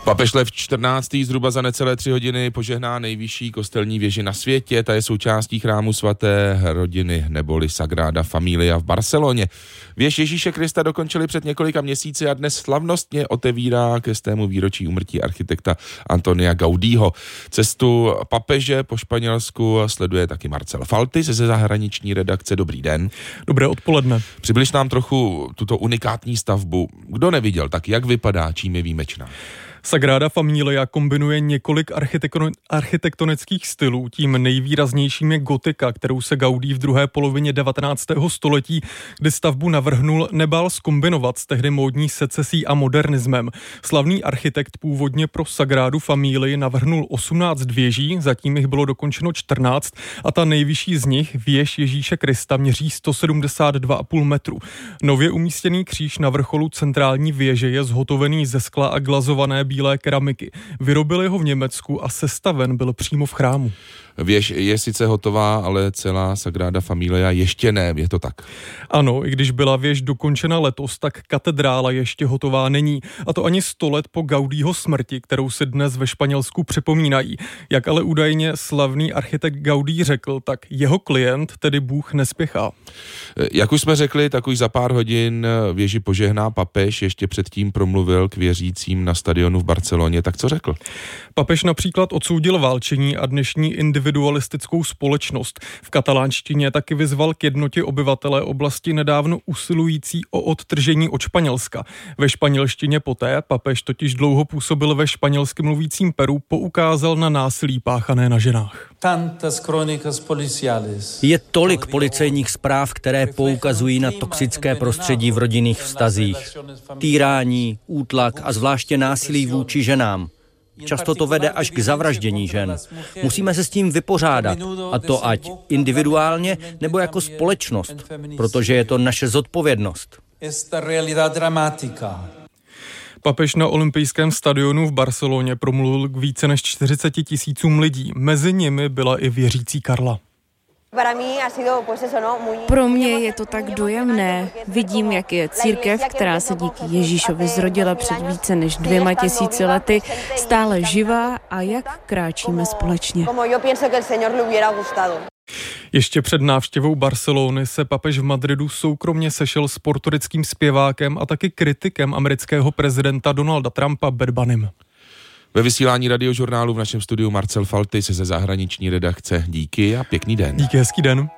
Papež Lev 14. zhruba za necelé 3 hodiny požehná nejvyšší kostelní věži na světě. Ta je součástí chrámu svaté rodiny neboli Sagrada Familia v Barceloně. Věž Ježíše Krista dokončili před několika měsíci a dnes slavnostně otevírá ke 100. výročí úmrtí architekta Antonia Gaudího. Cestu papeže po Španělsku sleduje taky Marcel Falty ze zahraniční redakce. Dobrý den. Dobré odpoledne. Přibliž nám trochu tuto unikátní stavbu. Kdo neviděl, tak jak vypadá, čím je výjimečná? Sagrada Familia kombinuje několik architektonických stylů. Tím nejvýraznějším je gotika, kterou se Gaudí v druhé polovině 19. století, kdy stavbu navrhnul, nebál zkombinovat s tehdy módní secesí a modernismem. Slavný architekt původně pro Sagradu Familii navrhnul 18 věží, zatím jich bylo dokončeno 14 a ta nejvyšší z nich, věž Ježíše Krista, měří 172,5 metru. Nově umístěný kříž na vrcholu centrální věže je zhotovený ze skla a glazované bílé keramiky. Vyrobili ho v Německu a sestaven byl přímo v chrámu. Věž je sice hotová, ale celá Sagrada Familia ještě ne, je to tak? Ano, i když byla věž dokončena letos, tak katedrála ještě hotová není. A to ani 100 let po Gaudího smrti, kterou si dnes ve Španělsku připomínají. Jak ale údajně slavný architekt Gaudí řekl, tak jeho klient, tedy Bůh, nespěchá. Jak už jsme řekli, tak už za pár hodin věži požehná papež, ještě předtím promluvil k věřícím na stadionu v Barceloně. Tak co řekl? Papež například odsoudil válčení a dnešní individualistickou společnost. V katalánštině taky vyzval k jednotě obyvatele oblasti nedávno usilující o odtržení od Španělska. Ve španělštině poté, papež totiž dlouho působil ve španělsky mluvícím Peru, poukázal na násilí páchané na ženách. Je tolik policejních zpráv, které poukazují na toxické prostředí v rodinných vztazích. Týrání, útlak a zvláště násilí vůči ženám. Často to vede až k zavraždění žen. Musíme se s tím vypořádat, a to ať individuálně nebo jako společnost, protože je to naše zodpovědnost. Papež na olympijském stadionu v Barceloně promluvil k více než 40 000 lidí. Mezi nimi byla i věřící Karla. Pro mě je to tak dojemné. Vidím, jak je církev, která se díky Ježíšovi zrodila před více než 2000 lety, stále živá a jak kráčíme společně. Ještě před návštěvou Barcelony se papež v Madridu soukromně sešel s portorickým zpěvákem a taky kritikem amerického prezidenta Donalda Trumpa Bad Bunnym. Ve vysílání radiožurnálu v našem studiu Marcel Falty ze zahraniční redakce. Díky a pěkný den. Díky, hezký den.